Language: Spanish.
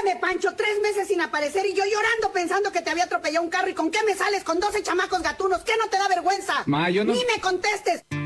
Óyeme, Pancho, 3 meses sin aparecer y yo llorando pensando que te había atropellado un carro. ¿Y con qué me sales con 12 chamacos gatunos? ¿Qué no te da vergüenza? Ma, yo no... ¡Ni me contestes!